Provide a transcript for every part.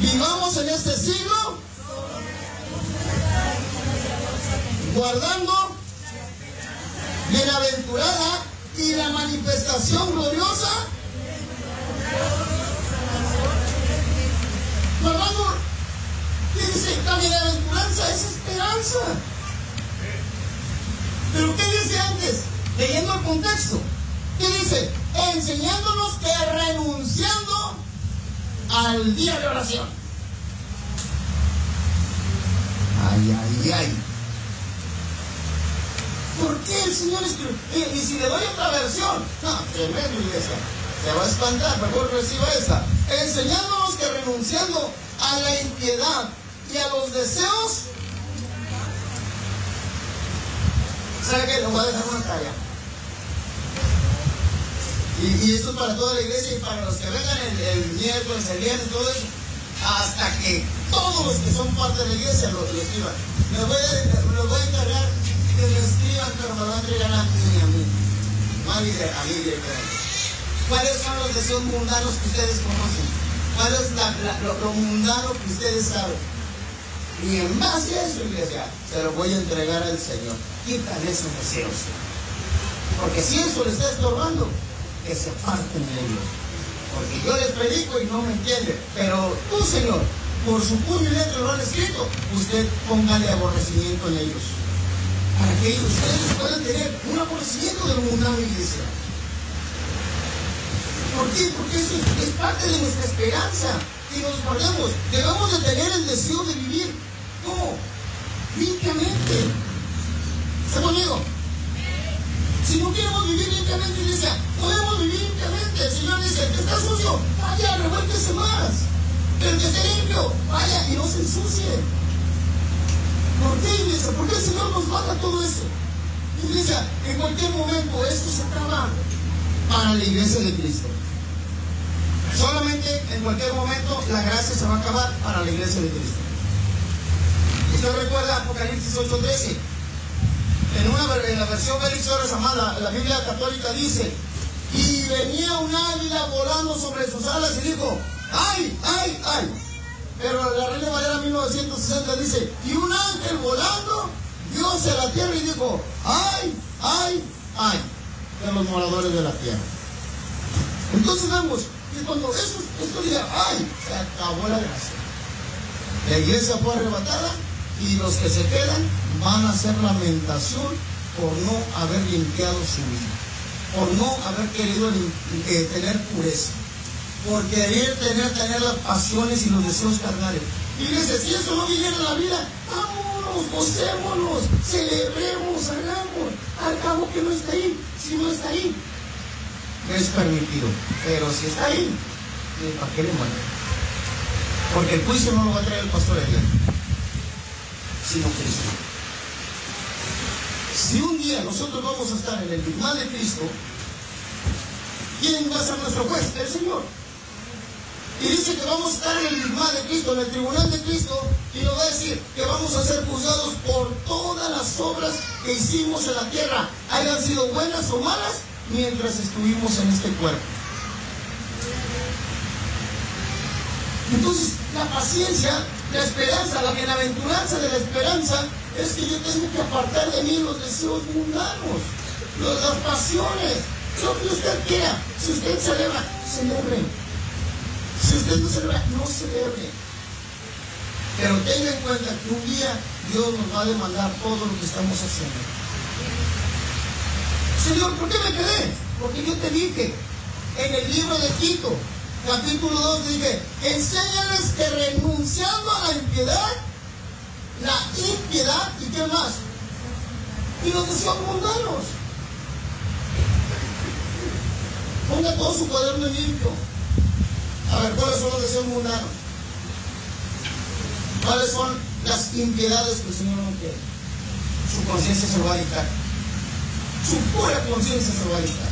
vivamos en este siglo guardando bienaventurada y la manifestación gloriosa. Guardando, ¿qué dice? La bienaventuranza es esperanza. Pero ¿qué dice antes? Leyendo el contexto, ¿qué dice? Enseñándonos que renunciando al día de oración. Ay, ay, ay. ¿Por qué el Señor escribió? Y si le doy otra versión, no, tremendo, iglesia, se va a espantar, mejor reciba esta. Enseñándonos que renunciando a la impiedad y a los deseos, ¿sabe qué? Lo voy a dejar una tarea. Y esto es para toda la iglesia y para los que vengan el miércoles, el viernes, todo eso, hasta que todos los que son parte de la iglesia lo escriban. Me voy a encargar que lo escriban, pero me lo van a entregar a mí. A mí directamente. ¿Cuáles son los deseos mundanos que ustedes conocen? ¿Cuál es lo mundano que ustedes saben? Y en base a eso, iglesia, se lo voy a entregar al Señor. Quitan esos deseos. Porque si eso le está estorbando, que se aparten de ellos. Porque yo les predico y no me entienden. Pero tú, Señor, por su puño y letra lo han escrito, usted póngale aborrecimiento en ellos. Para que ustedes puedan tener un aborrecimiento de lo mundano, iglesia. ¿Por qué? Porque eso es parte de nuestra esperanza. Que nos guardemos. Debemos de tener el deseo de vivir. ¿Cómo? Limpiamente. ¿Está conmigo? Si no queremos vivir limpiamente, iglesia, podemos vivir limpiamente. El Señor dice, que está sucio, vaya, revuélquese más. Pero el que esté limpio, vaya y no se ensucie. ¿Por qué, iglesia? ¿Por qué el Señor nos manda todo eso? Iglesia, en cualquier momento esto se acaba para la iglesia de Cristo. Solamente en cualquier momento la gracia se va a acabar para la iglesia de Cristo. Usted recuerda Apocalipsis 8:13. En la versión Félix Torres Amada, la Biblia católica dice, y venía un águila volando sobre sus alas y dijo, ¡ay, ay, ay! Pero la Reina Valera 1960 dice, y un ángel volando dio hacia la tierra y dijo, ¡ay, ay, ay! De los moradores de la tierra. Entonces vemos que cuando esto diga, ¡ay! Se acabó la gracia. La iglesia fue arrebatada y los que se quedan van a hacer lamentación por no haber limpiado su vida, por no haber querido tener pureza, por querer tener las pasiones y los deseos carnales. Iglesia, si eso no viniera en la vida, vámonos, gocémonos, celebremos, hagamos. Al cabo que no está ahí, si no está ahí, no es permitido. Pero si está ahí, ¿para qué le manda? Porque el juicio no lo va a traer el pastor Elian, sino Cristo. Si un día nosotros vamos a estar en el tribunal de Cristo, ¿quién va a ser nuestro juez? El Señor. Y dice que vamos a estar en el tribunal de Cristo, en el tribunal de Cristo, y nos va a decir que vamos a ser juzgados por todas las obras que hicimos en la tierra, hayan sido buenas o malas, mientras estuvimos en este cuerpo. Entonces, la paciencia, la esperanza, la bienaventuranza de la esperanza es que yo tengo que apartar de mí los deseos mundanos, las pasiones, lo que usted quiera. Si usted celebra, celebre. Si usted no celebra, no celebre. Pero tenga en cuenta que un día Dios nos va a demandar todo lo que estamos haciendo. Señor, ¿por qué me quedé? Porque yo te dije en el libro de Tito, capítulo 2, dije, enséñales que renunciando a la impiedad, ¿y qué más? Y los deseos mundanos. Ponga todo su cuaderno limpio. A ver, ¿cuáles son los deseos mundanos? ¿Cuáles son las impiedades que el Señor no quiere? Su conciencia se lo va a dictar. Su pura conciencia se lo va a dictar.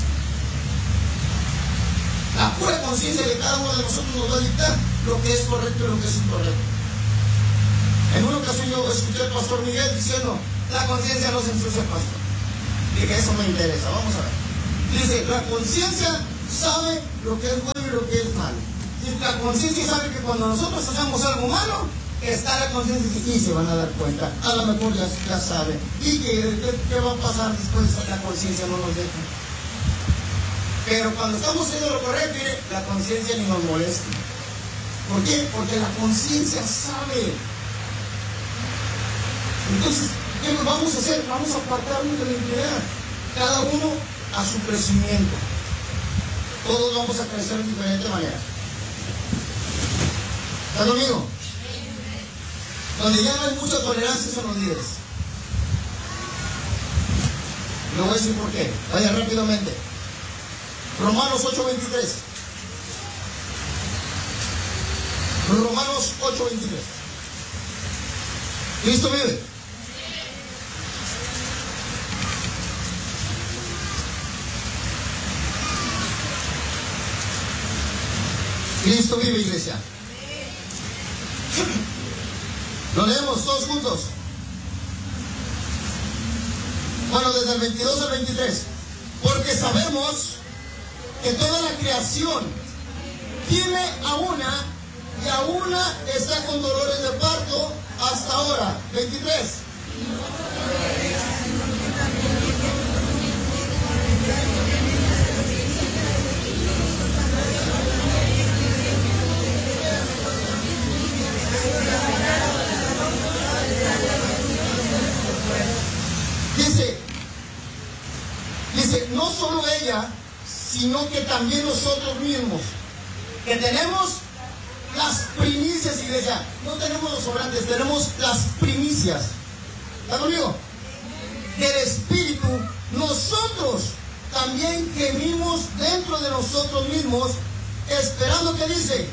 La pura conciencia de cada uno de nosotros nos va a dictar lo que es correcto y lo que es incorrecto. En una ocasión yo escuché al pastor Miguel diciendo, la conciencia no se ensucia, pastor. Dije, eso me interesa, vamos a ver. Dice, la conciencia sabe lo que es bueno y lo que es malo. La conciencia sabe que cuando nosotros hacemos algo malo, está la conciencia y se van a dar cuenta. A lo mejor ya saben. ¿Y qué va a pasar después? La conciencia no nos deja. Pero cuando estamos haciendo lo correcto, mire, la conciencia ni nos molesta. ¿Por qué? Porque la conciencia sabe. Entonces, ¿qué vamos a hacer? Vamos a apartarnos de la impiedad. Cada uno a su crecimiento. Todos vamos a crecer de diferente manera. ¿Está conmigo? Donde ya no hay mucha tolerancia son los líderes. No voy a decir por qué. Vaya rápidamente. Romanos 8:23. Romanos 8:23. ¿Cristo vive? Cristo vive, iglesia. Lo leemos todos juntos. Bueno, desde el 22 al 23. Porque sabemos que toda la creación gime a una y a una está con dolores de parto hasta ahora. 23. Dice, no solo ella, sino que también nosotros mismos, que tenemos las primicias, iglesia. No tenemos los sobrantes, tenemos las primicias. ¿Está conmigo? Del Espíritu, nosotros también gemimos dentro de nosotros mismos, esperando, ¿qué dice?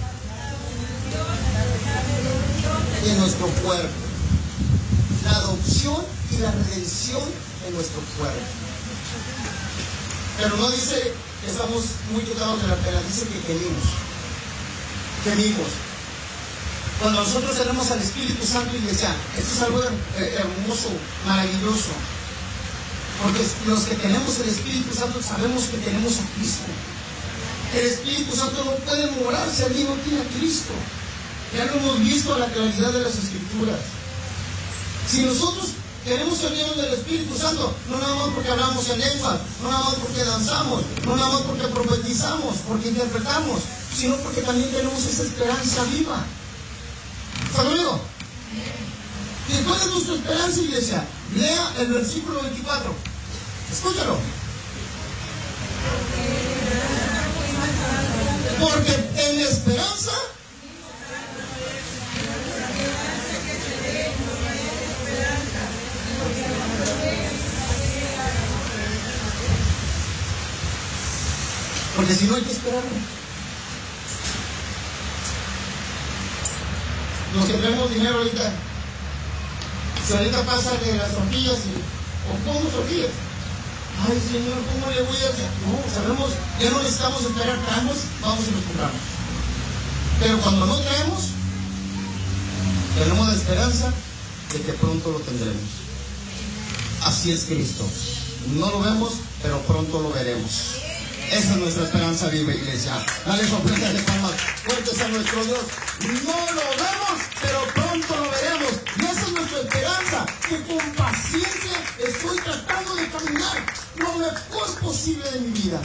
De nuestro cuerpo. La adopción y la redención de nuestro cuerpo. Pero no dice que estamos muy tocados de la pena, dice que gemimos. Gemimos. Cuando nosotros tenemos al Espíritu Santo, iglesia, esto es algo hermoso, maravilloso. Porque los que tenemos el Espíritu Santo sabemos que tenemos a Cristo. El Espíritu Santo no puede morar si alguien no tiene a Cristo. Ya lo hemos visto a la claridad de las Escrituras. Si nosotros queremos el lleno del Espíritu Santo, no nada más porque hablamos en lenguas, no nada más porque danzamos, no nada más porque profetizamos, porque interpretamos, sino porque también tenemos esa esperanza viva. ¿Está conmigo? ¿Y cuál es nuestra esperanza, iglesia? Lea el versículo 24. Escúchalo. Porque en la esperanza porque si no hay que esperar. Los que tenemos dinero ahorita, si ahorita pasa de las tortillas o como tortillas, ay Señor, ¿cómo le voy a hacer? No, sabemos, ya no necesitamos esperar, traemos, vamos y los compramos. Pero cuando no traemos, tenemos la esperanza de que pronto lo tendremos. Así es Cristo. No lo vemos, pero pronto lo veremos. Esa es nuestra esperanza viva, iglesia. Dale ofrendas de palmas fuertes a nuestro Dios. No lo vemos, pero pronto lo veremos. Y esa es nuestra esperanza, que con paciencia estoy tratando de caminar lo mejor posible de mi vida.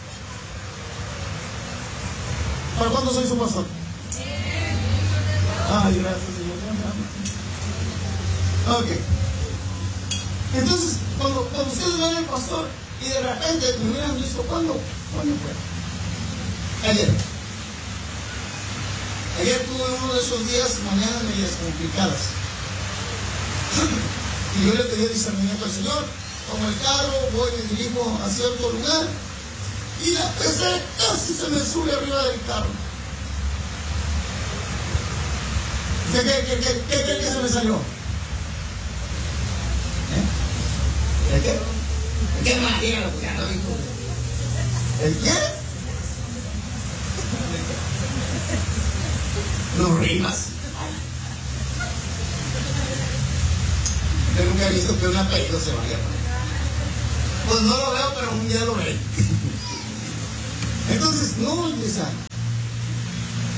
¿Para cuándo soy su pastor? Ay, gracias, Señor. Ok. Entonces, cuando ustedes ven al pastor y de repente me hubieran visto, ¿cuándo fue? Ayer tuve uno de esos días, mañanas medias complicadas. Y yo le pedí discernimiento al Señor. Tomo el carro, voy, me dirijo a cierto lugar y la PC casi se me sube arriba del carro. ¿Qué se me salió? ¿El qué? ¿Qué más? Dígalo, porque ya no dijo. ¿El qué? No rimas. Yo nunca he visto que un apellido se vaya. Pues no lo veo, pero un día lo veré. Entonces, no, iglesia.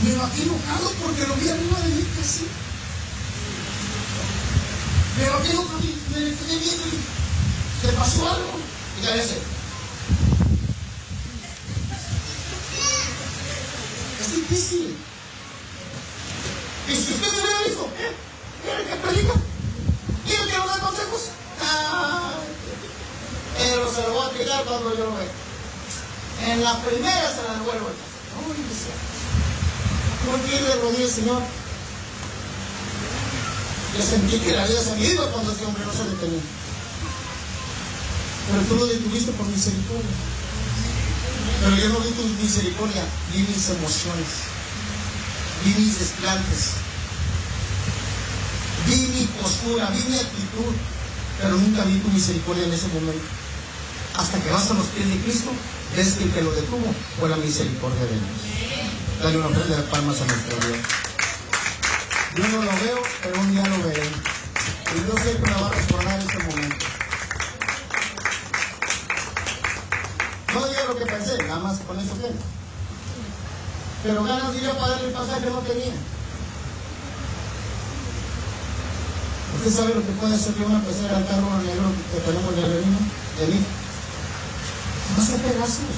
Me bajé enojado porque lo vi arriba de mí, así. Me bajé enojado y me quedé viendo y ¿te pasó algo? Y ya ese. Es difícil. Y si usted me hubiera visto, ¿quiere que predica? ¿Quiere que nos dé consejos? Pero se lo voy a explicar cuando yo lo vea. En la primera se la devuelvo. ¿Cómo quiere de rodillas, Señor? Yo sentí que la vida se me iba cuando ese hombre no se detenía. Pero tú lo detuviste por misericordia. Pero yo no vi tu misericordia, vi mis emociones, vi mis desplantes, vi mi postura, vi mi actitud, pero nunca vi tu misericordia en ese momento. Hasta que vas a los pies de Cristo, ves que el que lo detuvo fue la misericordia de Dios. Dale una ofrenda de palmas a nuestro Dios. Yo no lo veo, pero un día lo veré. Y Dios siempre me va a recordar este momento. No digo lo que pensé, nada más con eso tengo. Pero ganas de ir a pagar el pasaje no tenía. ¿Usted sabe lo que puede hacer que una pecera al carro negro que tenemos de Revino? De mí. No hace pedazos.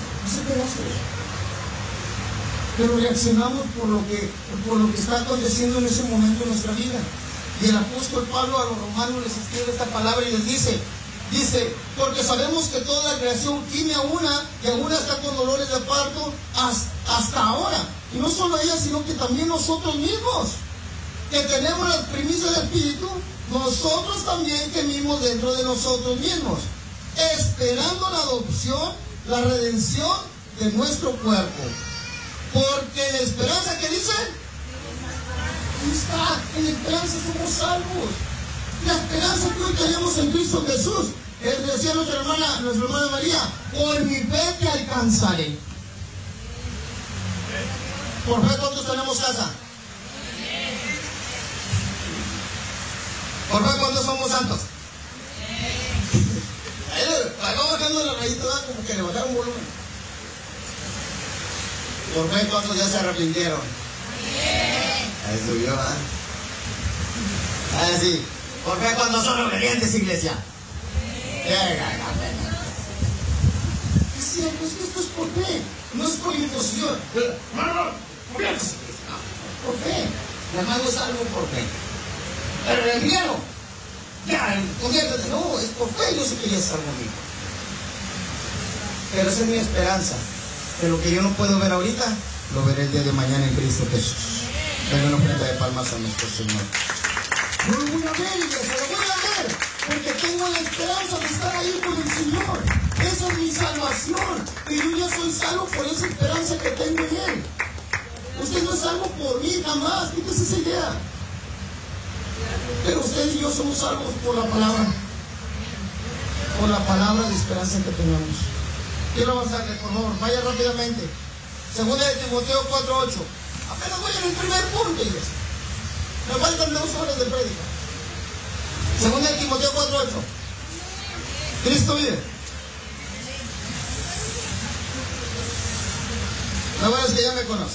Pero reaccionamos por lo que está aconteciendo en ese momento en nuestra vida. Y el apóstol Pablo a los romanos les escribe esta palabra y les dice, porque sabemos que toda la creación gime a una y aún está con dolores de parto hasta ahora. Y no solo ella, sino que también nosotros mismos, que tenemos las primicias del Espíritu, nosotros también gemimos dentro de nosotros mismos, esperando la adopción, la redención de nuestro cuerpo. Porque en la esperanza, ¿qué dice? Está, en la esperanza somos salvos. La esperanza que hoy tenemos en Cristo Jesús. Decía nuestra hermana María, por mi fe te alcanzaré. ¿Por fe cuántos tenemos casa? ¿Por fe cuántos somos santos? Ahí va bajando la rayita, como que le bajaron volumen. ¿Por fe cuántos ya se arrepintieron? Ahí subió, ¿verdad? Ahí sí. ¿Por qué cuando son obedientes, iglesia? Es cierto, es que esto es por fe, no es por imposición. No, por fe. Llamado es algo por fe. Pero el miedo, ya, conviértete. No, es por fe, yo sé que ya es algo mío. Pero esa es mi esperanza. Que lo que yo no puedo ver ahorita, lo veré el día de mañana en Cristo Jesús. Denle una ofrenda de palmas a nuestro Señor. No lo voy a ver, iglesia, lo voy a ver, porque tengo la esperanza de estar ahí con el Señor. Esa es mi salvación. Y yo ya soy salvo por esa esperanza que tengo en Él. Usted no es salvo por mí, jamás. Quítese esa idea. Pero usted y yo somos salvos por la palabra. Por la palabra de esperanza que tenemos. Quiero avanzarle, por favor, vaya rápidamente. Segunda de Timoteo 4:8. Apenas voy en el primer punto, iglesia. Me faltan 2 horas de prédica. Segunda de Timoteo 4:8. Cristo vive. La verdad es que ya me conoce.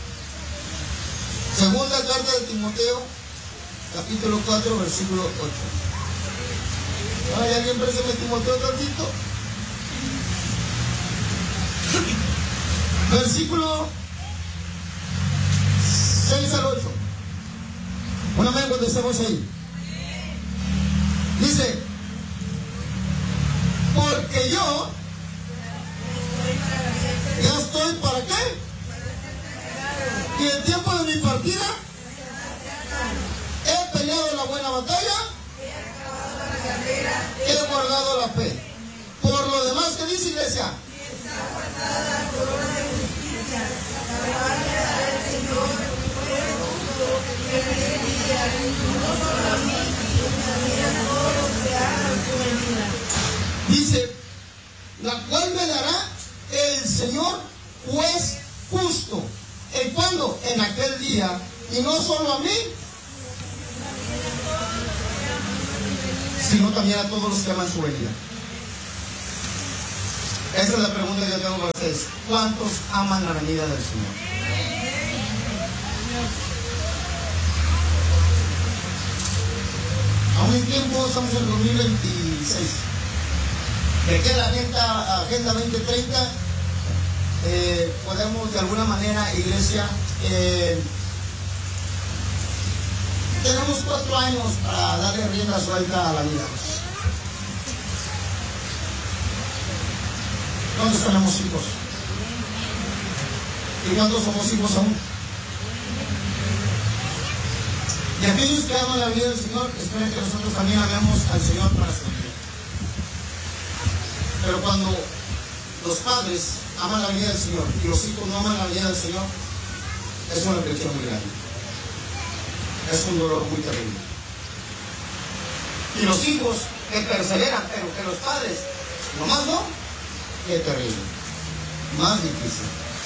Segunda carta de Timoteo, capítulo 4, versículo 8. Ay, ¿alguien préstame Timoteo tantito? Versículo 6 al 8. Una vez cuando estemos ahí. Dice, porque yo ya estoy para qué? Y el tiempo de mi partida he peleado la buena batalla, he guardado la fe. Por lo demás, ¿qué dice, iglesia? Dice, la cual me dará el Señor juez justo. ¿En cuándo? En aquel día. Y no solo a mí, sino también a todos los que aman su venida. Esa es la pregunta que yo tengo para ustedes. ¿Cuántos aman la venida del Señor? Estamos en tiempo, estamos en 2026. De aquí a la Agenda 2030, podemos de alguna manera, iglesia, tenemos 4 años para darle rienda suelta a la vida. ¿Cuántos tenemos hijos? ¿Y cuántos somos hijos aún? Y aquellos que aman la vida del Señor, esperen que nosotros también amemos al Señor para siempre. Pero cuando los padres aman la vida del Señor y los hijos no aman la vida del Señor, es una aflicción muy grande. Es un dolor muy terrible. Y los hijos que perseveran, pero que los padres nomás no, qué terrible. Más difícil.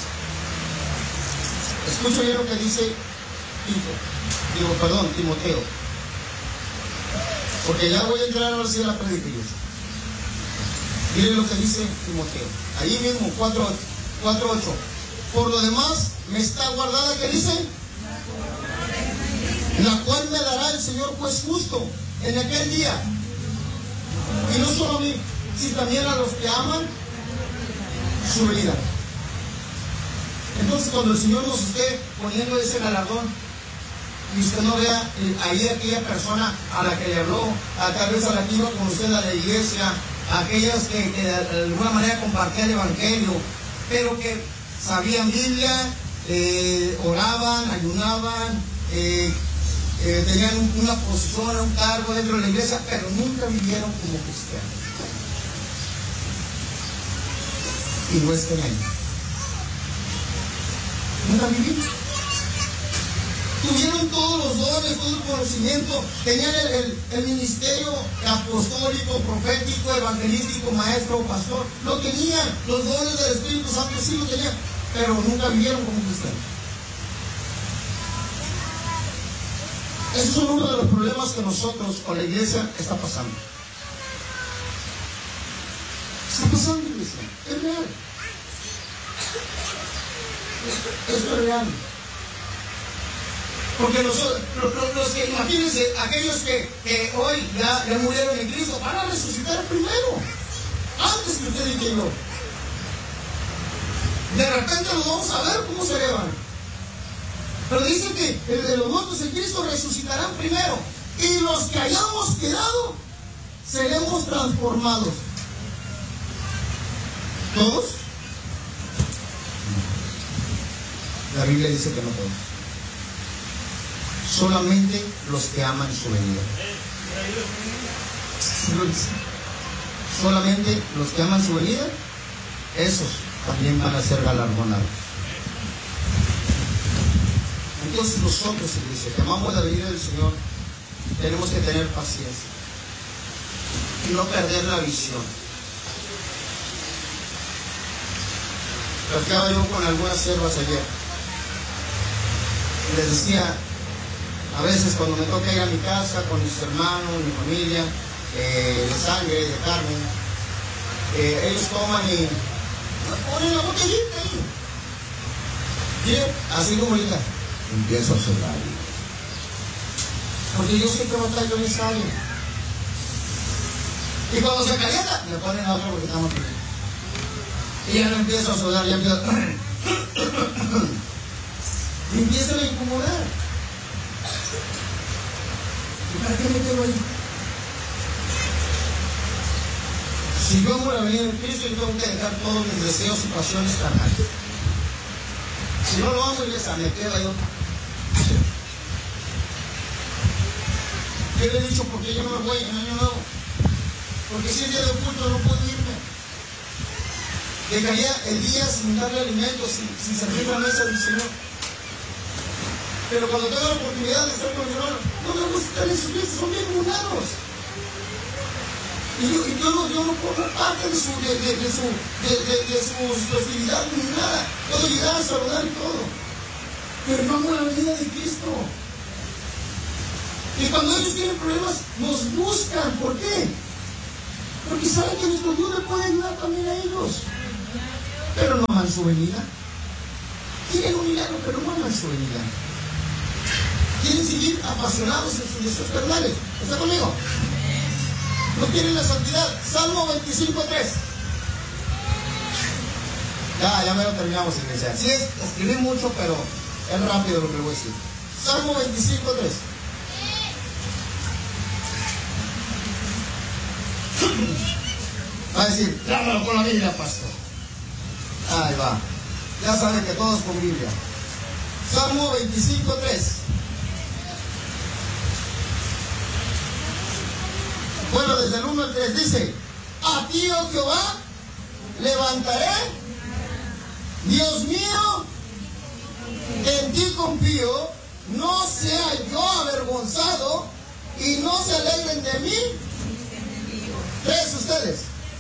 Escucho bien lo que dice Timoteo. Porque ya voy a entrar ahora sí a la predicación. Miren lo que dice Timoteo. Allí mismo, 4:8. Por lo demás, me está guardada, ¿qué dice? La cual me dará el Señor juez justo en aquel día. Y no solo a mí, sino también a los que aman su vida. Entonces, cuando el Señor nos esté poniendo ese galardón, y usted no vea ahí aquella persona a la que le habló, tal vez a la que iba con usted a la iglesia, aquellas que de alguna manera compartían el evangelio, pero que sabían Biblia, oraban, ayunaban, tenían una posición, un cargo dentro de la iglesia, pero nunca vivieron como cristianos. Y no estén ahí. Nunca vivieron. Tuvieron todos los dones, todo el conocimiento, tenían el ministerio apostólico, profético, evangelístico, maestro, pastor, lo tenían, los dones del Espíritu Santo sí lo tenían, pero nunca vivieron como cristianos. Esos son uno de los problemas que nosotros o la iglesia está pasando. Está pasando, iglesia, es real. Esto es real. Porque los que, imagínense, aquellos que hoy ya murieron en Cristo, van a resucitar primero, antes que usted y que yo. De repente los vamos a ver cómo se elevan. Pero dicen que los muertos en Cristo resucitarán primero, y los que hayamos quedado seremos transformados. ¿Todos? La Biblia dice que no todos. Solamente los que aman su venida. Solamente los que aman su venida, esos también van a ser galardonados. Entonces nosotros, iglesia, que amamos la venida del Señor, tenemos que tener paciencia y no perder la visión. Platicaba yo con algunas siervas ayer. Les decía, a veces cuando me toca ir a mi casa con mis hermanos, mi familia, de sangre, de carne, ellos toman y ponen la botellita ahí. Miren, así como ahorita, empiezo a sudar. Porque yo sé que batallo en esa área. Y cuando se calienta, me ponen a otro porque estamos aquí. Y ya no empiezo a sudar, ya empiezo y empiezan a incomodar. ¿Y para qué me quedo ahí? Si yo amo la venida de Cristo, yo tengo que dejar todos mis deseos y pasiones carnales. Si no lo amo, iglesia, me quedo yo. Yo le he dicho, porque yo no me voy en año nuevo. Porque si el día de culto no puedo irme. Dejaría el día sin darle alimento, sin servir la mesa del Señor. Pero cuando tengo la oportunidad de estar con el Señor, no me gusta estar en sus fiestas, son bien mundanos. Y yo no formo parte de sus festividades ni nada. Puedo llegar a saludar y todo. Pero no amo la venida de Cristo. Y cuando ellos tienen problemas, nos buscan. ¿Por qué? Porque saben que nuestro Dios le puede ayudar también a ellos. Pero no aman su venida. Quieren un milagro, pero no aman su venida. quieren seguir apasionados en sus deseos carnales. ¿Está conmigo? No quieren la santidad. Salmo 25:3. Ya me lo terminamos, iglesia. Sí, escribí mucho, pero es rápido lo que voy a decir. Salmo 25:3. Va a decir, trámalo con la Biblia, pastor. Ahí va. Ya saben que todos con Biblia. Salmo 25:3. Bueno, desde el 1 al 3 dice: a ti, oh Jehová, levantaré, Dios mío, en ti confío, no sea yo avergonzado y no se alegren de mí. ¿Tres ustedes?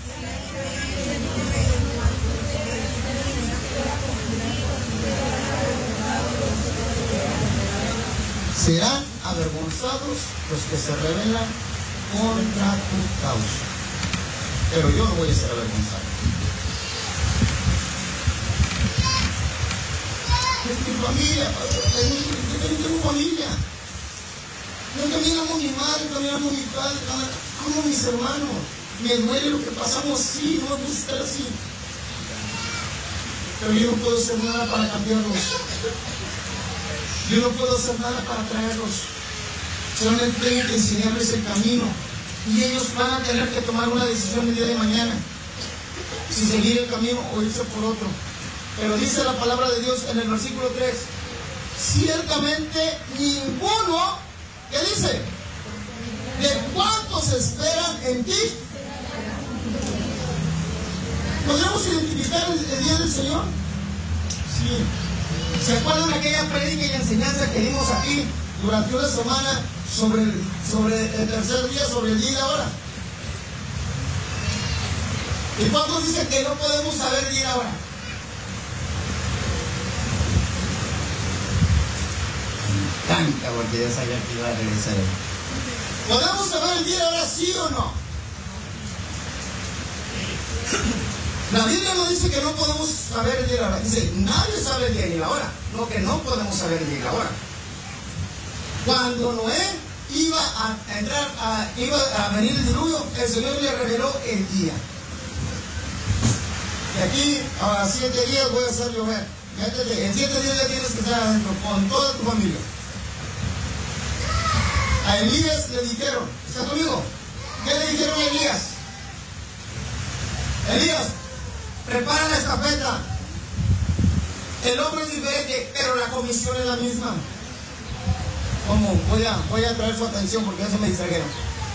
Serán avergonzados los que se rebelan contra tu causa. Pero yo no voy a ser avergonzado. Es mi familia, yo tengo familia. Yo también amo a mi madre, también amo a mi padre, amo a mis hermanos. Me duele lo que pasamos, sí, no me gusta estar así. Pero yo no puedo hacer nada para cambiarlos. Yo no puedo hacer nada para traerlos. Solamente tengo que enseñarles el camino. Y ellos van a tener que tomar una decisión el día de mañana. Si seguir el camino o irse por otro. Pero dice la palabra de Dios en el versículo 3. Ciertamente ninguno, ¿qué dice? ¿De cuántos esperan en ti? ¿Podemos identificar el día del Señor? Sí. ¿Se acuerdan de aquella prédica y enseñanza que dimos aquí durante una semana sobre el tercer día, sobre el día y la hora? ¿Y cuántos dicen que no podemos saber día y la hora? Me encanta porque ya sabía que iba a regresar. ¿Podemos saber el día y la hora, sí o no? La Biblia no dice que no podemos saber el día y la hora. Dice, nadie sabe el día y la hora. No, que no podemos saber el día y la hora. Cuando Noé iba a venir el diluvio, el Señor le reveló el día. Y aquí, a 7 días voy a hacer llover. En 7 días ya tienes que estar adentro con toda tu familia. A Elías le dijeron, ¿está conmigo? ¿Qué le dijeron a Elías? Elías, prepara la estafeta. El hombre es diferente, pero la comisión es la misma. ¿Cómo? Voy a traer su atención porque ya se me distrajeron.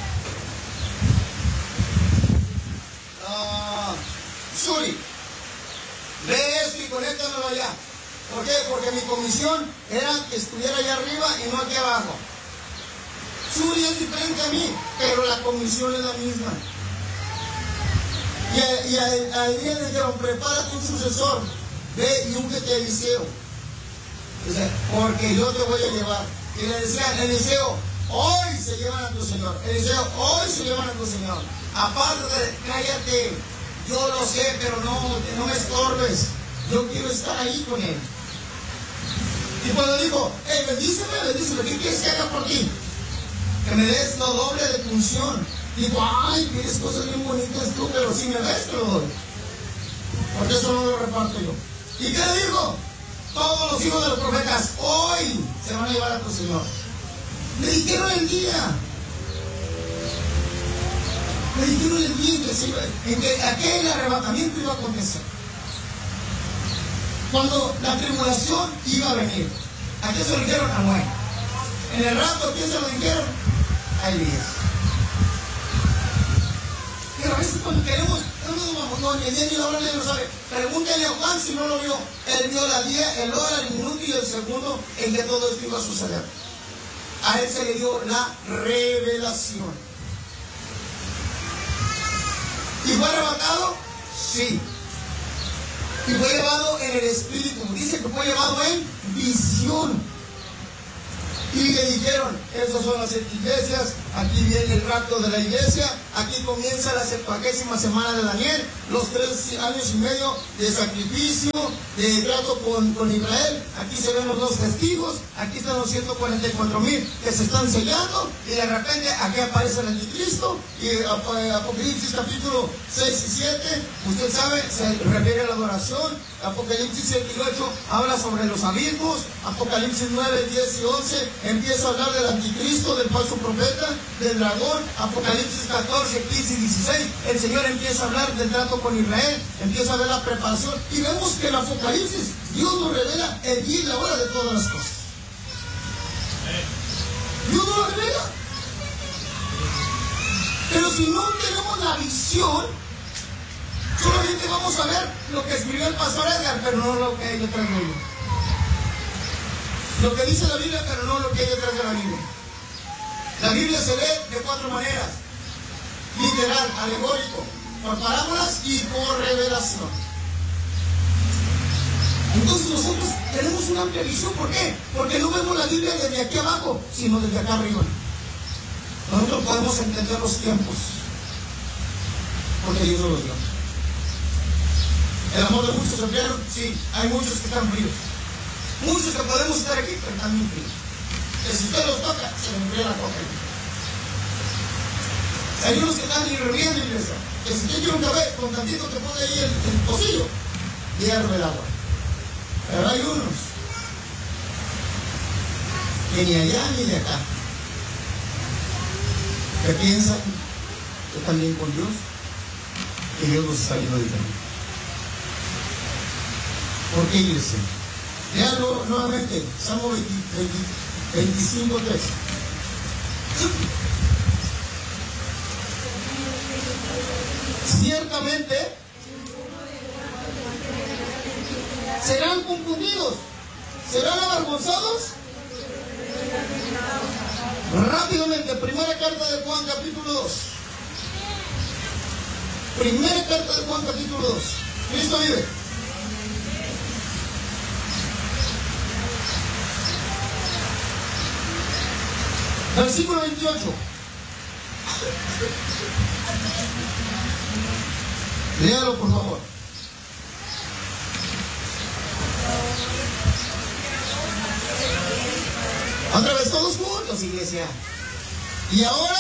Suri, ve esto y conéctamelo allá. ¿Por qué? Porque mi comisión era que estuviera allá arriba y no aquí abajo. Suri es diferente a mí, pero la comisión es la misma. Y a Elías le dijeron, prepárate un sucesor, ve y úngete a Eliseo. Dice, porque yo te voy a llevar. Y le decían, Eliseo, hoy se llevan a tu Señor. Eliseo, hoy se llevan a tu Señor. Aparte, cállate, yo lo sé, pero no me estorbes. Yo quiero estar ahí con él. Y cuando dijo, bendíceme, ¿qué quieres que haga por ti? Que me des lo doble de función. Digo, ay, tienes cosas bien bonitas tú, pero si me ves te lo doy. Porque eso no lo reparto yo. ¿Y qué le digo? Todos los hijos de los profetas hoy se van a llevar a tu Señor. Le dijeron el día. Le dijeron el día en que aquel arrebatamiento iba a acontecer. Cuando la tribulación iba a venir. ¿A qué se lo dijeron? A Noé. En el rato, ¿a quién se lo dijeron? A Elías. Pero a veces cuando queremos, no, ni el día ni la hora nadie lo sabe. Pregúntale a Juan si no lo vio. Él vio la día, el hora, el minuto y el segundo en que todo esto iba a suceder. A él se le dio la revelación. ¿Y fue arrebatado? Sí. Y fue llevado en el espíritu. Dice que fue llevado en visión. Y le dijeron, esas son las iglesias, aquí viene el rapto de la iglesia, Aquí comienza la 70ª semana de Daniel, los 3 años y medio de sacrificio, de trato con Israel. Aquí se ven los 2 testigos, aquí están los 144,000 que se están sellando, y de repente aquí aparece el anticristo. Y Apocalipsis capítulo 6 y 7, usted sabe, se refiere a la adoración. Apocalipsis 7 y 8 habla sobre los abismos. Apocalipsis 9, 10 y 11 empieza a hablar del anticristo, del falso profeta, del dragón. Apocalipsis 14, 15 y 16, el Señor empieza a hablar del trato con Israel, empieza a ver la preparación, y vemos que el Apocalipsis, Dios nos revela el día y la hora de todas las cosas. Dios nos lo revela. Pero si no tenemos la visión, solamente vamos a ver lo que escribió el pastor Edgar, pero no lo que hay detrás de ello. Lo que dice la Biblia, pero no lo que hay detrás de la Biblia. La Biblia se lee de 4 maneras: literal, alegórico, por parábolas y por revelación. Entonces nosotros tenemos una amplia visión. ¿Por qué? Porque no vemos la Biblia desde aquí abajo, sino desde acá arriba. Nosotros podemos entender los tiempos, porque Dios nos los dio. El amor de muchos se enfriaron, sí, hay muchos que están fríos. Muchos que podemos estar aquí, pero están muy fríos. Que si usted los toca, se le enfría la coca. Hay unos que están hirviendo, iglesia. Que si usted quiere un café, con tantito te pone ahí el pocillo, hierve el agua. Pero hay unos que ni allá ni de acá, que piensan que están bien con Dios, que Dios los está yendo diferente. ¿Por qué, iglesia? Léalo nuevamente, Salmo 25, 3. Ciertamente serán confundidos, serán avergonzados. Rápidamente, primera carta de Juan capítulo 2. Primera carta de Juan capítulo 2. Cristo vive. Versículo 28. Léalo, por favor. Otra vez todos juntos, iglesia. Y ahora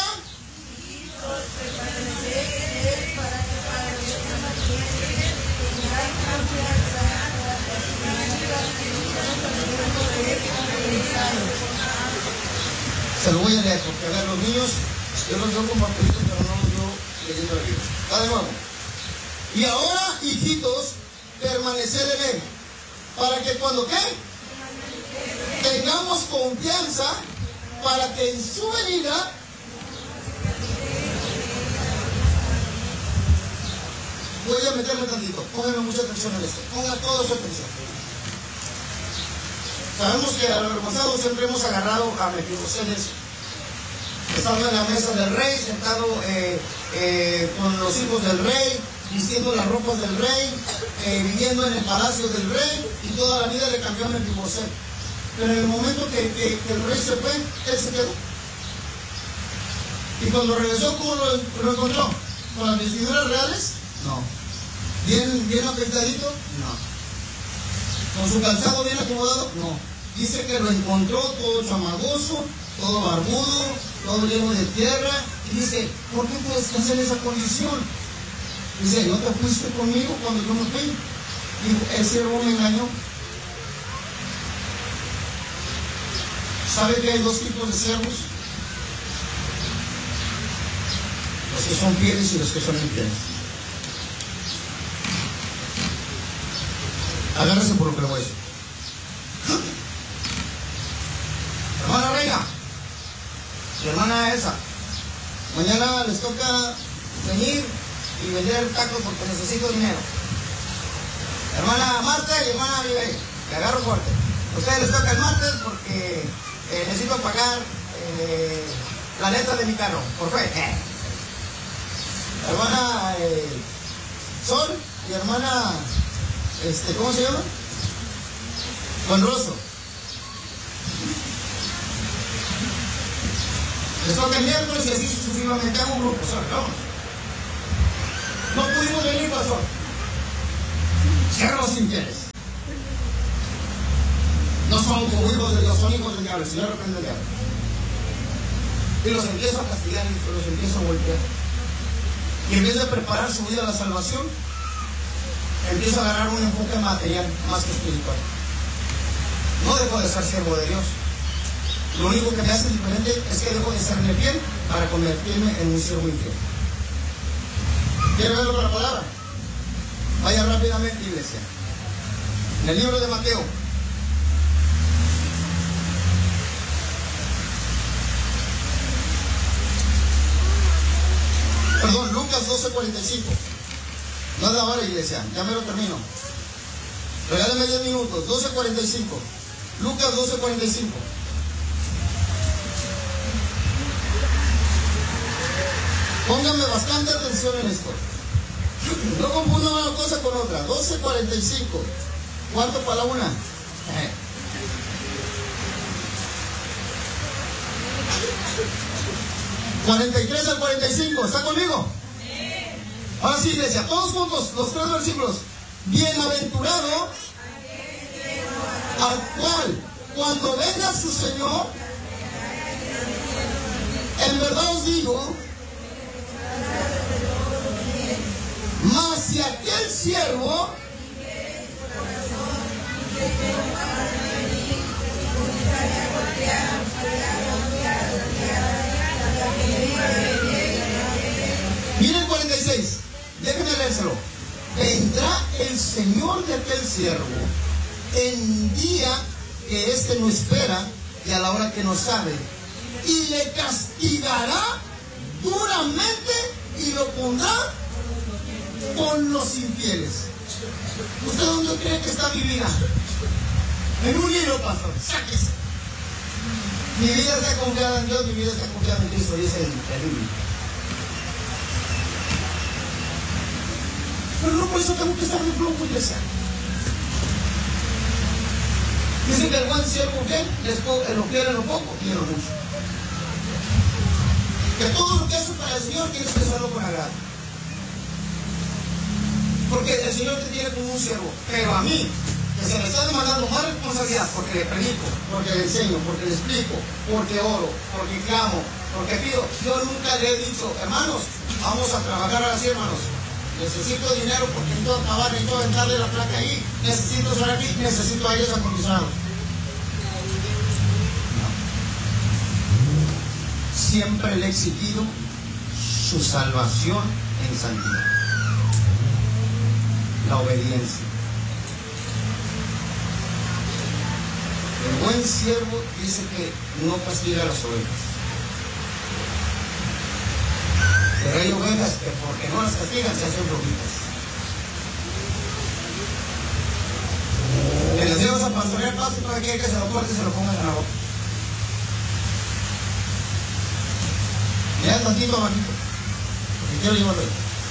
se lo voy a leer, porque a ver, los niños, yo los veo como papelitos, pero no los veo leyendo la Biblia. Va de nuevo. Y ahora, hijitos, permanecer en él, para que cuando ¿qué? Tengamos confianza, para que en su venida voy a meterme tantito. Pónganme mucha atención en esto. Pongan toda su atención. Sabemos que a los hermanos siempre hemos agarrado a Mefiboset estando en la mesa del rey, sentado con los hijos del rey, vistiendo las ropas del rey, viviendo en el palacio del rey, y toda la vida le cambió a Mefiboset. Pero en el momento que el rey se fue, él se quedó. Y cuando regresó, ¿cómo lo encontró? ¿Con las vestiduras reales? No. ¿Bien afeitadito? No. ¿Con su calzado bien acomodado? No. Dice que lo encontró todo chamagoso, todo barbudo, todo lleno de tierra. Y dice, ¿por qué puedes estar en esa condición? Dice, ¿no te fuiste conmigo cuando yo me fui? Y el siervo me engañó. ¿Sabe que hay 2 tipos de siervos? Los que son fieles y los que son infieles. Agárrese por lo que le voy a decir. Hermana Reina, su hermana Elsa, mañana les toca venir y vender tacos porque necesito dinero. Hermana Marta y hermana Vive, le agarro fuerte. A ustedes les toca el martes porque necesito pagar la letra de mi carro, por fe. Hermana Sol y hermana, ¿cómo se llama? Juan Rosso. Les toca el miércoles y así sucesivamente hago un grupo, ¿sabes? No pudimos venir, pastor. Siervos infieles. No son como hijos de Dios, son hijos del diablo. El Señor reprende al diablo. Y los empiezo a castigar y los empiezo a golpear. Y en vez de preparar su vida a la salvación, empiezo a agarrar un enfoque material más que espiritual. No dejo de ser siervo de Dios. Lo único que me hace diferente es que dejo de serle fiel para convertirme en un siervo infiel. ¿Quiere ver otra palabra? Vaya rápidamente, iglesia. En el libro de Mateo. Perdón, Lucas 12:45. No es la hora, iglesia. Ya me lo termino. Regálame 10 minutos. 12:45. Lucas 12:45. Pónganme bastante atención en esto. No confundan una cosa con otra. 12:45. ¿Cuánto para la una? 43 al 45. ¿Está conmigo? Ahora sí, iglesia. Todos juntos, los 3 versículos. Bienaventurado al cual, cuando venga su Señor, en verdad os digo, mas si aquel siervo miren 46, déjenme leérselo. Vendrá el Señor de aquel siervo en día que éste no espera y a la hora que no sabe, y le castigará duramente y lo pondrá con los infieles. ¿Usted dónde cree que está mi vida? En un libro, pastor. Sáquese. Mi vida está confiada en Dios, mi vida está confiada en Cristo, dice el libro. Pero no por eso tengo que estar de flojo, iglesia. Dice que el buen siervo, ¿qué? Lo quiere en lo poco y en lo mucho. Que todo lo que hace para el Señor tienes que hacerlo con agrado. Porque el Señor te tiene como un siervo. Pero a mí, que se me está demandando más responsabilidad, porque le predico, porque le enseño, porque le explico, porque oro, porque clamo, porque pido. Yo nunca le he dicho, hermanos, vamos a trabajar así, hermanos. Necesito dinero porque necesito acabar, necesito entrarle la placa ahí, necesito estar aquí, necesito aires acondicionados. Siempre le he exigido su salvación en santidad. La obediencia. El buen siervo dice que no castiga a las ovejas. Pero hay ovejas que porque no las castigan se hacen flojitas. Que les llevas a pastorear paso para que se lo corte y se lo pongan en la boca. Ya tantito abajito, porque quiero llevarlo ahí.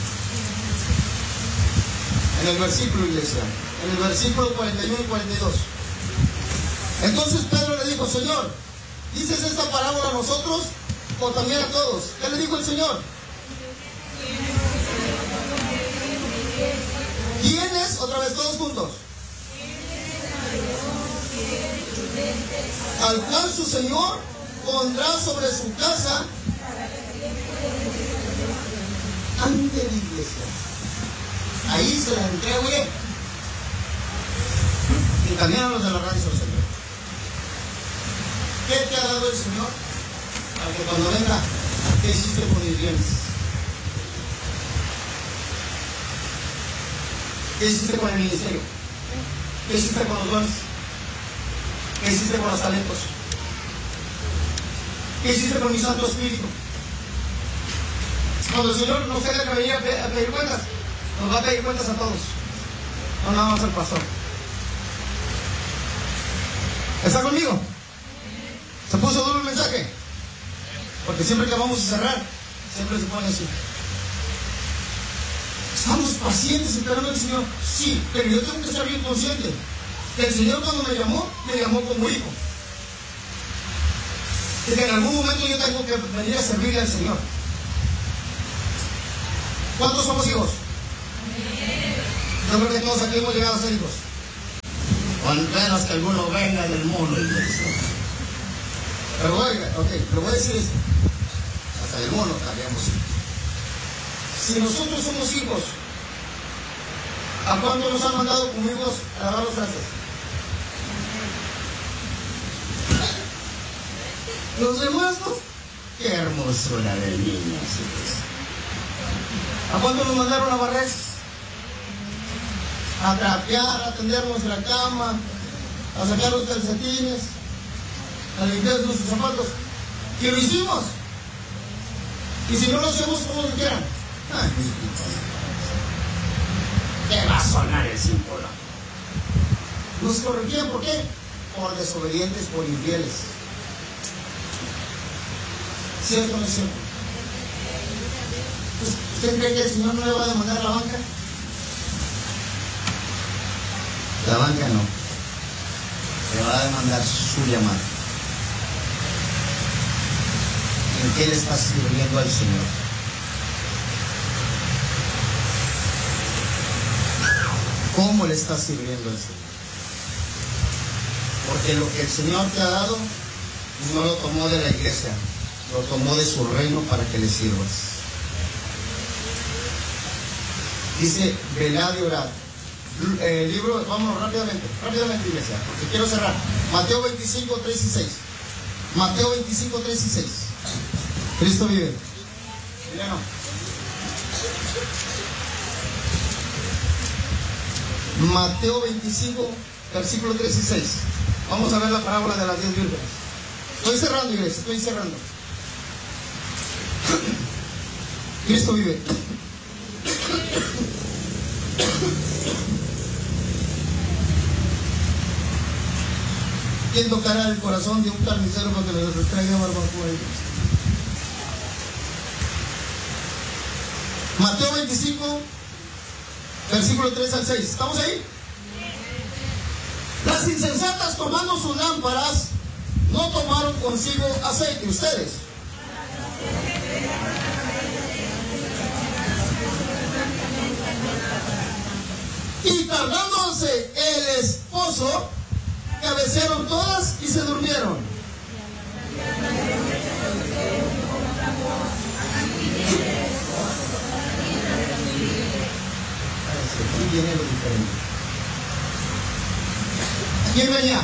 En el versículo, iglesia, en el versículo 41 y 42. Entonces Pedro le dijo, Señor, ¿dices esta parábola a nosotros o también a todos? ¿Qué le dijo el Señor? ¿Quiénes? Otra vez, todos juntos. Al cual su Señor pondrá sobre su casa ante la iglesia. Ahí se la entrego bien. Y también a los de la radio del Señor. ¿Qué te ha dado el Señor? Para que cuando venga, ¿qué hiciste con mis bienes? ¿Qué hiciste con el ministerio? ¿Qué hiciste con los dones? ¿Qué hiciste con los talentos? ¿Qué hiciste con mi Santo Espíritu? Cuando el Señor nos tenga que venir a pedir cuentas, nos va a pedir cuentas a todos, no nada más al pastor. ¿Está conmigo? ¿Se puso duro el mensaje? Porque siempre que vamos a cerrar, siempre se pone así. ¿Estamos pacientes esperando al Señor? Sí, pero yo tengo que estar bien consciente que el Señor cuando me llamó como hijo. Es que en algún momento yo tengo que venir a servirle al Señor. ¿Cuántos somos hijos? Yo creo que todos aquí hemos llegado a ser hijos. Cuando menos que alguno venga del mundo. Pero oiga, pero voy a decir esto. Hasta del mundo estaríamos hijos. Si nosotros somos hijos, ¿a cuánto nos han mandado como hijos a lavar los trastes? Los demás, ¿no? Qué hermosura de niños. ¿A cuánto nos mandaron a barrer? A trapear, a tender nuestra cama, a sacar los calcetines, a limpiar nuestros zapatos. Y lo hicimos. Y si no lo hacemos, como lo quieran. ¿Qué va a sonar el símbolo? Nos corregían, ¿por qué? Por desobedientes, por infieles. ¿Cierto o no es cierto? ¿Usted cree que el Señor no le va a demandar a la banca? La banca no. Le va a demandar su llamada. ¿En qué le está sirviendo al Señor? ¿Cómo le está sirviendo al Señor? Porque lo que el Señor te ha dado no lo tomó de la iglesia, lo tomó de su reino para que le sirvas. Dice, velad y orad. El libro, vamos rápidamente iglesia, porque quiero cerrar. Mateo 25, 3 y 6. Mateo 25, 3 y 6. Cristo vive. Milano. Mateo 25, versículo 3 y 6. Vamos a ver la parábola de las 10 vírgenes. Estoy cerrando, iglesia, estoy cerrando. Cristo vive. ¿Quién tocará el corazón de un carnicero para que le traiga barbacoa? Mateo 25, versículo 3 al 6. ¿Estamos ahí? Las insensatas, tomando sus lámparas, no tomaron consigo aceite. Ustedes. Y tardándose el esposo, cabecearon todas y se durmieron. Aquí viene lo diferente. ¿Quién venía?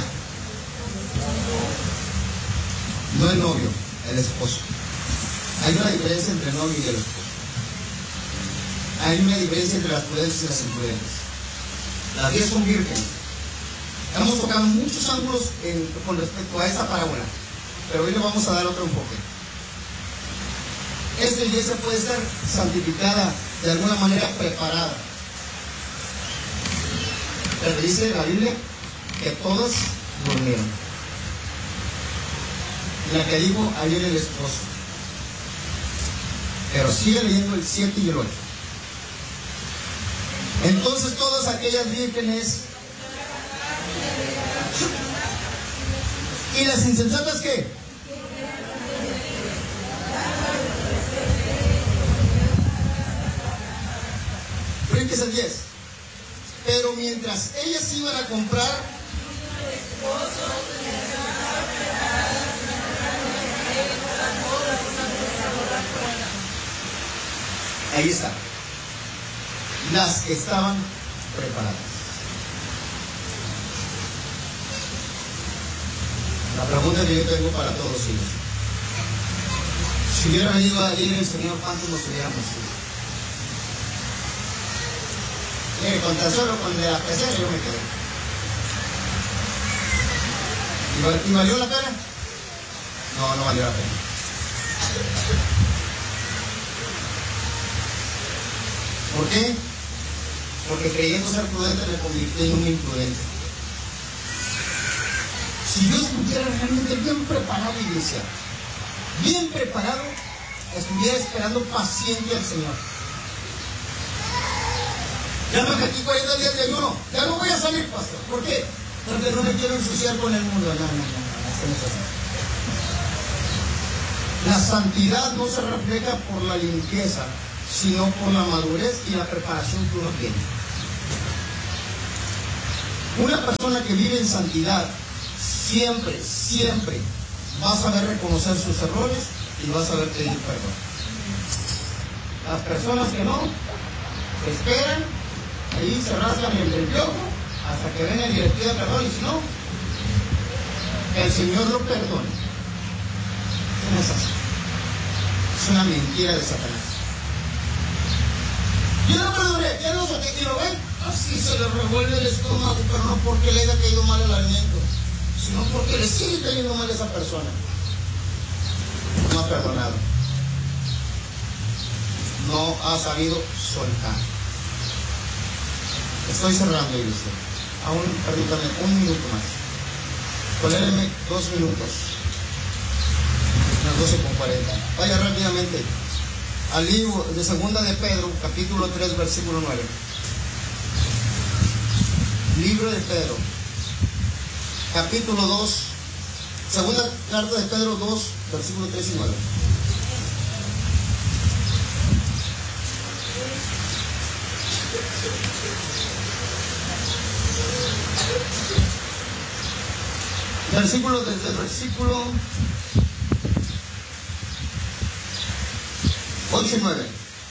No el novio, el esposo. Hay una diferencia entre el novio y el esposo. Hay una diferencia entre las prudentes y las imprudentes. Las 10 son vírgenes. Hemos tocado muchos ángulos con respecto a esta parábola, pero hoy le vamos a dar otro enfoque. Esta iglesia puede ser santificada de alguna manera preparada. Pero dice la Biblia que todas durmieron. La que dijo ayer el esposo. Pero sigue leyendo el 7 y el 8. Entonces todas aquellas vírgenes. ¿Y las insensatas qué? Brinques el 10. Pero mientras ellas iban a comprar, ahí está. Las que estaban preparadas. La pregunta que yo tengo para todos ellos: si hubiera venido ayer el Señor, ¿cuántos nos hubiéramos ido? Con tan solo con la pecera yo me quedé. ¿Y valió la pena? No, no valió la pena. ¿Por qué? Porque creyendo ser prudente me convirtió en un imprudente. Si yo estuviera realmente bien preparado, iglesia, bien preparado, estuviera esperando paciente al Señor. Ya me metí 40 días de ayuno, ya no voy a salir, pastor. ¿Por qué? Porque no me quiero ensuciar con el mundo. No, La santidad no se refleja por la limpieza, sino por la madurez y la preparación que uno tiene. Una persona que vive en santidad siempre va a saber reconocer sus errores y va a saber pedir perdón. Las personas que no, se esperan, ahí se rasgan el piojo hasta que venga y les pida perdón, y si no, el Señor lo perdone. ¿Cómo es así? Es una mentira de Satanás. Yo no perdoné, ya no saqué, y lo ven, así se le revuelve el estómago, pero no porque le haya caído mal el alimento, sino porque le sigue cayendo mal a esa persona. No ha perdonado. No ha sabido soltar. Estoy cerrando, iglesia. Aún, permítame, un minuto más. Toléreme 2 minutos. Las 12:40. Vaya rápidamente al libro de Segunda de Pedro, capítulo 3, versículo 9. Libro de Pedro, capítulo 2, segunda carta de Pedro 2, versículo 3 y 9. Versículo, desde el versículo 8 y 9.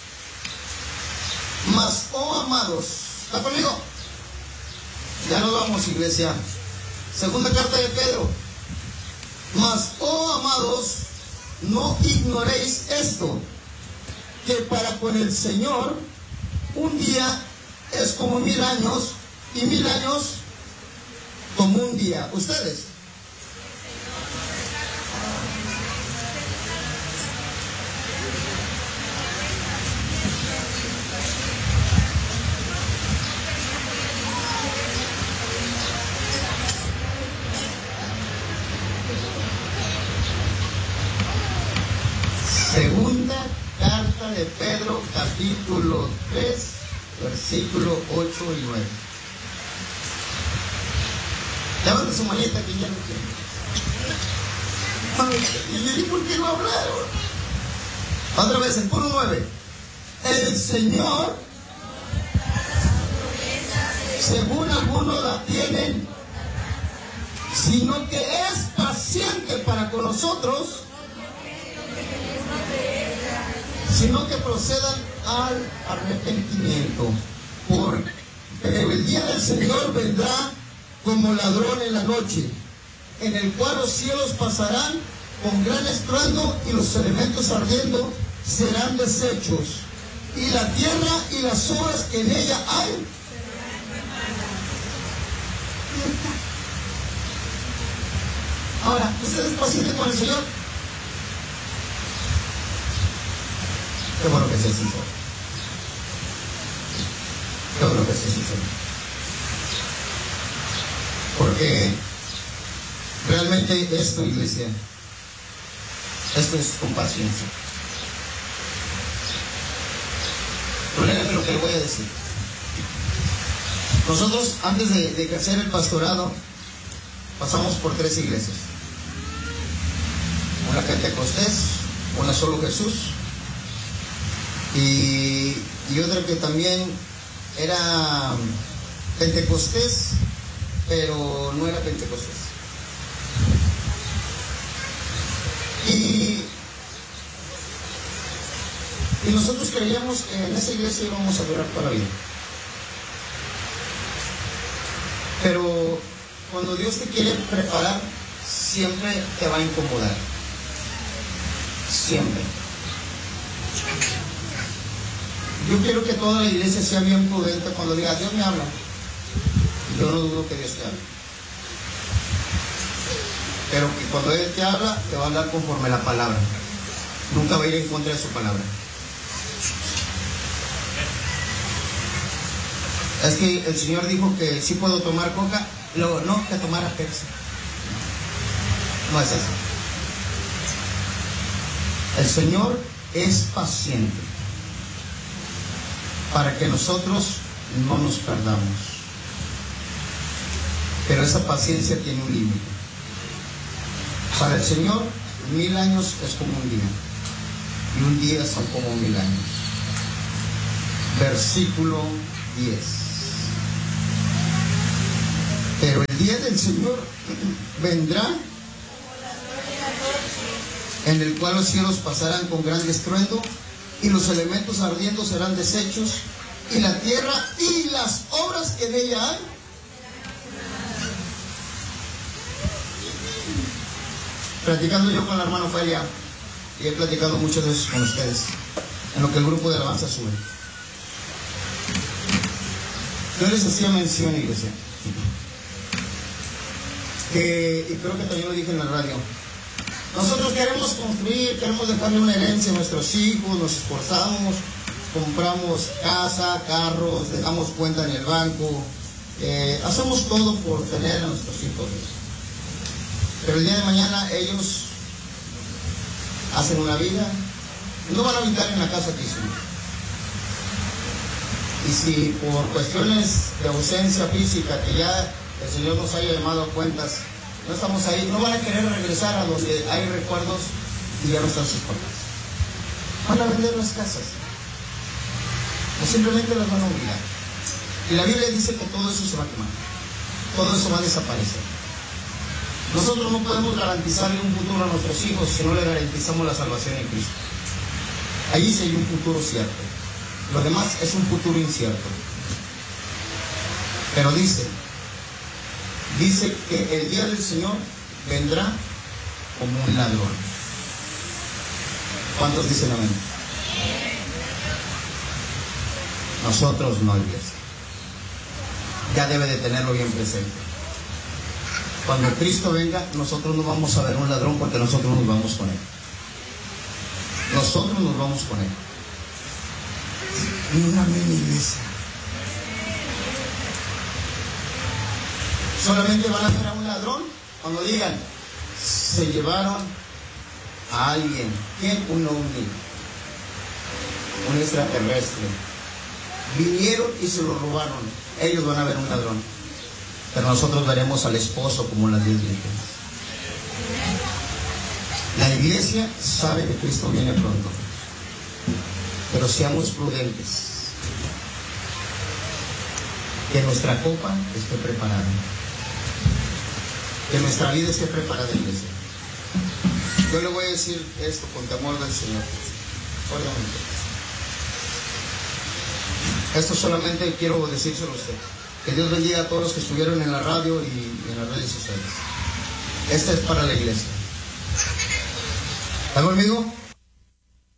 Mas, oh amados, ¿está conmigo? Ya nos vamos, iglesia. Segunda carta de Pedro. Mas, oh amados, no ignoréis esto, que para con el Señor un día es como 1000 años, y 1000 años como un día. ¿Ustedes? Segunda carta de Pedro, capítulo 3, versículo 8 y 9. Levanta su manita que ya no quiere. Y le dije, ¿por qué no hablaron? Otra vez, en puro 9. El Señor, según algunos la tienen, sino que es paciente para con nosotros, sino que procedan al arrepentimiento. Porque el día del Señor vendrá como ladrón en la noche, en el cual los cielos pasarán con gran estruendo y los elementos ardiendo serán deshechos, y la tierra y las obras que en ella hay ahora. ¿Usted es paciente con el Señor? Qué bueno que sea sincero. Qué bueno que sea sincero. Porque realmente esto, iglesia, esto es con paciencia. Tolérame lo que le voy a decir. Nosotros, antes de ejercer el pastorado, pasamos por 3 iglesias. Una Pentecostés, una Solo Jesús, y otra que también era Pentecostés, pero no era Pentecostés. Y nosotros creíamos que en esa iglesia íbamos a durar toda la vida. Pero cuando Dios te quiere preparar, siempre te va a incomodar. Siempre. Yo quiero que toda la iglesia sea bien prudente cuando diga, Dios me habla. Yo no dudo que Dios te hable. Pero que cuando Él te habla, te va a hablar conforme la palabra. Nunca va a ir en contra de su palabra. Es que el Señor dijo que sí puedo tomar coca, luego no, que tomara Pepsi. No es eso. El Señor es paciente para que nosotros no nos perdamos. Pero esa paciencia tiene un límite. Para el Señor, 1000 años es como un día, y un día son como 1000 años. Versículo 10. Pero el día del Señor vendrá, en el cual los cielos pasarán con gran estruendo, y los elementos ardiendo serán deshechos, y la tierra y las obras que de ella hay. Platicando yo con la hermana Ofelia, y he platicado muchas veces con ustedes, en lo que el grupo de alabanza sube. Yo les hacía mención, iglesia, que, y creo que también lo dije en la radio, nosotros queremos construir, queremos dejarle una herencia a nuestros hijos, nos esforzamos, compramos casa, carros, dejamos cuenta en el banco, hacemos todo por tener a nuestros hijos. Pero el día de mañana ellos hacen una vida, no van a habitar en la casa que hicimos. Y si por cuestiones de ausencia física, que ya el Señor nos haya llamado a cuentas, no estamos ahí, no van a querer regresar a donde hay recuerdos y ya no están sus papás. Van a vender las casas, o simplemente las van a olvidar. Y la Biblia dice que todo eso se va a quemar, todo eso va a desaparecer. Nosotros no podemos garantizarle un futuro a nuestros hijos si no le garantizamos la salvación en Cristo. Allí sí hay un futuro cierto. Lo demás es un futuro incierto. Pero dice que el día del Señor vendrá como un ladrón. ¿Cuántos dicen amén? Nosotros no, iglesia. Ya debe de tenerlo bien presente. Cuando Cristo venga, nosotros no vamos a ver un ladrón, porque nosotros nos vamos con Él. Nosotros nos vamos con Él. Ni una mini iglesia. Solamente van a ver a un ladrón cuando digan, se llevaron a alguien. ¿Quién? Un ovni, un extraterrestre. Vinieron y se lo robaron. Ellos van a ver un ladrón. Pero nosotros veremos al esposo como las 10 vírgenes. La iglesia sabe que Cristo viene pronto. Pero seamos prudentes. Que nuestra copa esté preparada. Que nuestra vida esté preparada, iglesia. Yo le voy a decir esto con temor del Señor. Obviamente. Esto solamente quiero decírselo a usted. Que Dios bendiga a todos los que estuvieron en la radio y en las redes sociales. Esta es para la iglesia. ¿Está conmigo?